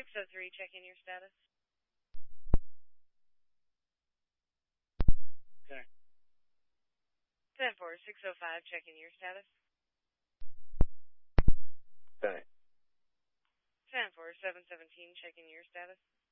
603, check in your status. Okay. 10-4, 605, check in your status. Okay. 10-4, 717, check in your status.